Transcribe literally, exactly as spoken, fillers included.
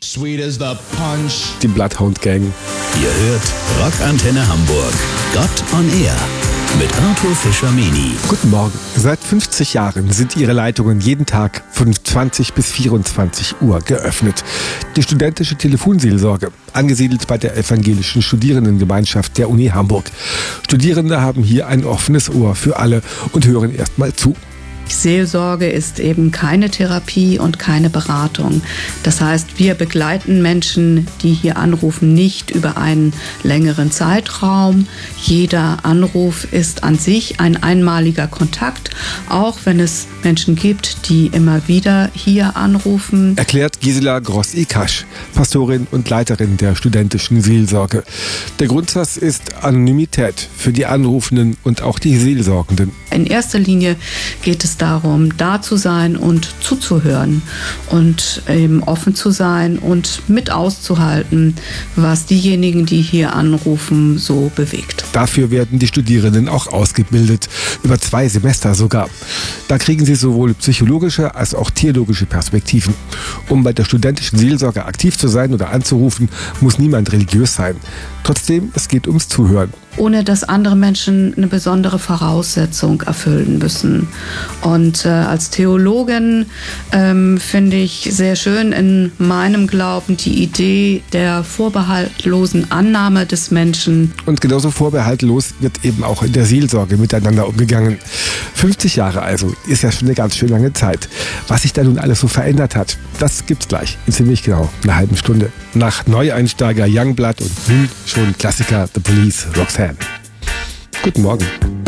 Sweet as the punch. Die Bloodhound Gang. Ihr hört Rockantenne Hamburg. Gott on Air mit Arthur Fischer-Meni. Guten Morgen. Seit fünfzig Jahren sind ihre Leitungen jeden Tag von zwanzig bis vierundzwanzig Uhr geöffnet. Die studentische Telefonseelsorge, angesiedelt bei der evangelischen Studierendengemeinschaft der Uni Hamburg. Studierende haben hier ein offenes Ohr für alle und hören erstmal zu. Seelsorge ist eben keine Therapie und keine Beratung. Das heißt, wir begleiten Menschen, die hier anrufen, nicht über einen längeren Zeitraum. Jeder Anruf ist an sich ein einmaliger Kontakt, auch wenn es Menschen gibt, die immer wieder hier anrufen. Erklärt Gisela Gross-Ikasch, Pastorin und Leiterin der studentischen Seelsorge. Der Grundsatz ist Anonymität für die Anrufenden und auch die Seelsorgenden. In erster Linie geht es darum, da zu sein und zuzuhören und eben offen zu sein und mit auszuhalten, was diejenigen, die hier anrufen, so bewegt. Dafür werden die Studierenden auch ausgebildet, über zwei Semester sogar. Da kriegen sie sowohl psychologische als auch theologische Perspektiven. Um bei der studentischen Seelsorge aktiv zu sein oder anzurufen, muss niemand religiös sein. Trotzdem, es geht ums Zuhören. Ohne dass andere Menschen eine besondere Voraussetzung erfüllen müssen. Und äh, als Theologin ähm, finde ich sehr schön in meinem Glauben die Idee der vorbehaltlosen Annahme des Menschen. Und genauso vorbehaltlos wird eben auch in der Seelsorge miteinander umgegangen. fünfzig Jahre also, ist ja schon eine ganz schön lange Zeit. Was sich da nun alles so verändert hat, das gibt's gleich in ziemlich genau einer halben Stunde. Nach Neueinsteiger Youngblood und nun schon Klassiker The Police, Roxanne. Guten Morgen.